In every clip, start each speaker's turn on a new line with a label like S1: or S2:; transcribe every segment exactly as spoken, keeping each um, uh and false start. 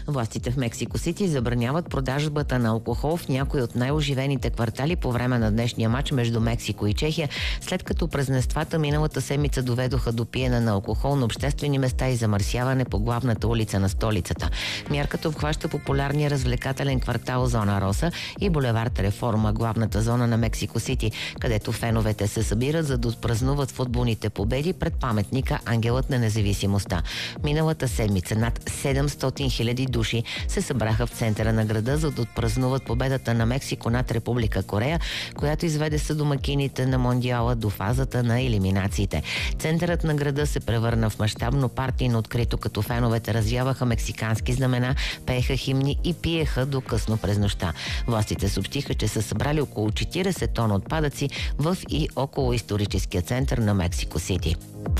S1: Властите в Мексико Сити забраняват продажбата на алкохол в някои от най-оживените квартали по време на днешния матч между Мексико и Чехия, след като празненствата миналата седмица доведоха до пиене на алкохол на обществени места и замърсяване по главната улица на столицата. Мярката обхваща популярния развлекателен квартал Зона Роса и булевард Реформа, главната зона на Мексико Сити, където феновете се събират, за да отпразнуват футболните победи пред паметника Ангелът на независимостта. Миналата седмица над седемстотин хиляди души се събраха в центъра на града, за да отпразнуват победата на Мексико над Република Корея, която изведе съдомакините на Мондиала до фазата на елиминациите. Центърът на града се превърна в мащабно парти на открито, като феновете развяваха мексикански знамена, пееха химни и пиеха до късно през нощта. Властите съобщиха, че са събрали около четирийсет тона отпадъци в и около историческия център на Мексико Сити.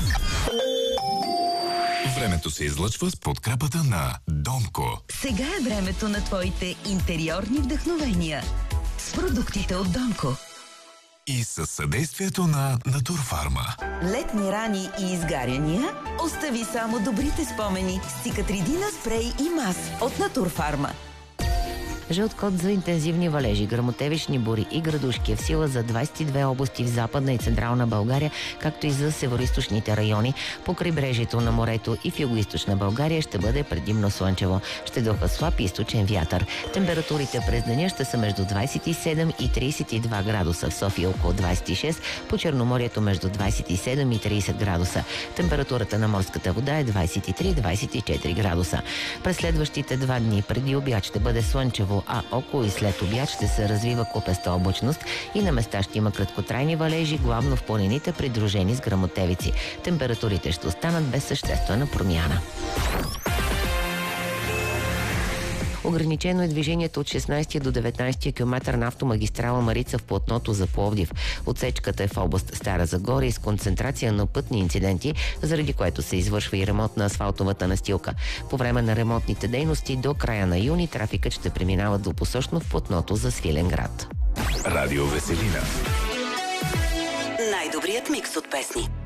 S2: Времето се излъчва с подкрепата на Донко.
S3: Сега е времето на твоите интериорни вдъхновения с продуктите от Донко.
S2: И със съдействието на Натурфарма.
S3: Летни рани и изгаряния? Остави само добрите спомени с Цикатридина спрей и мас от Натурфарма.
S1: Жълт код за интензивни валежи, гръмотевични бури и градушки е в сила за двадесет и две области в Западна и Централна България, както и за североизточните райони. По крайбрежието на морето и в югоизточна България ще бъде предимно слънчево. Ще духа слаб източен вятър. Температурите през деня ще са между двадесет и седем и тридесет и два градуса. В София около двадесет и шест, по Черноморието между двадесет и седем и тридесет градуса. Температурата на морската вода е двадесет и три до двадесет и четири градуса. През следващите два дни преди обяд ще бъде слънчево, а около и след обяд ще се развива купеста облачност и на места ще има краткотрайни валежи, главно в планините, придружени с гръмотевици. Температурите ще останат без съществена промяна. Ограничено е движението от шестнадесети до деветнадесети километър на автомагистрала Марица в платното за Пловдив. Отсечката е в област Стара Загора и с концентрация на пътни инциденти, заради което се извършва и ремонт на асфалтовата настилка. По време на ремонтните дейности до края на юни трафикът ще преминава двупосочно в платното за Свиленград.
S2: Радио Веселина.
S3: Най-добрият микс от песни.